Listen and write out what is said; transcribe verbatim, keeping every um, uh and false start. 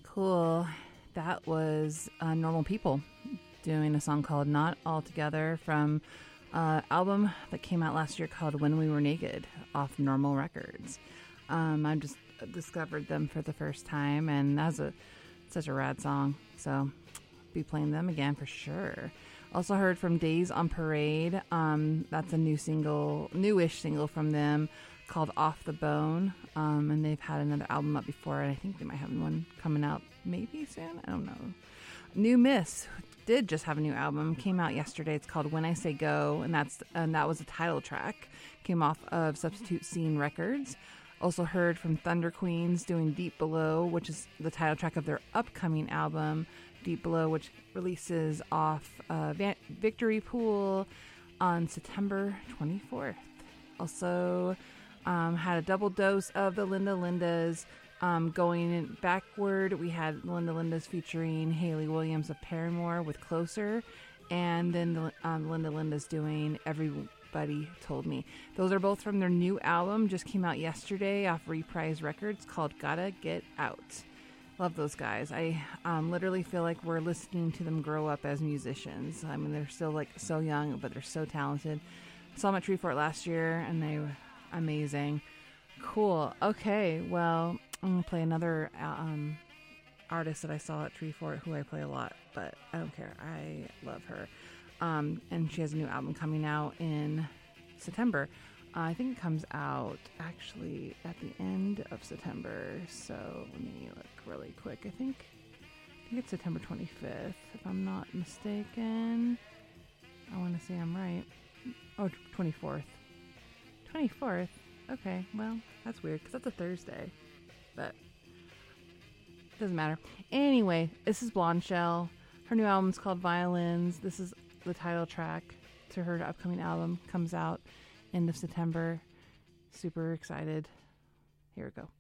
Cool. That was uh, Normal People doing a song called Not All Together from an album that came out last year called When We Were Naked off Normal Records. Um, I just discovered them for the first time, and that's a such a rad song. So be playing them again for sure. Also heard from Days on Parade. Um, that's a new single, newish single from them called Off the Bone. Um, and they've had another album up before, and I think they might have one coming out maybe soon. I don't know. New Miss did just have a new album. Came out yesterday. It's called When I Say Go, and that's and that was a title track. Came off of Substitute Scene Records. Also heard from Thunder Queens doing Deep Below, which is the title track of their upcoming album, Deep Below, which releases off uh, Victory Pool on September twenty-fourth. Also um, had a double dose of the Linda Lindas. Um, going backward, we had Linda Lindas featuring Hayley Williams of Paramore with Closer, and then the, um, Linda Lindas doing Everybody Told Me. Those are both from their new album, just came out yesterday off Reprise Records, called Gotta Get Out. Love those guys. I um, literally feel like we're listening to them grow up as musicians. I mean, they're still like so young, but they're so talented. Saw them at Treefort last year, and they were amazing. Cool. Okay, well, I'm going to play another um, artist that I saw at Treefort who I play a lot, but I don't care. I love her. Um, and she has a new album coming out in September. Uh, I think it comes out actually at the end of September. So let me look really quick. I think, I think it's September twenty-fifth, if I'm not mistaken. I want to say I'm right. Oh, twenty-fourth. twenty-fourth? Okay, well, that's weird because that's a Thursday. But doesn't matter. Anyway, this is Blonde Shell. Her new album's called Violins. This is the title track to her upcoming album. Comes out end of September. Super excited. Here we go.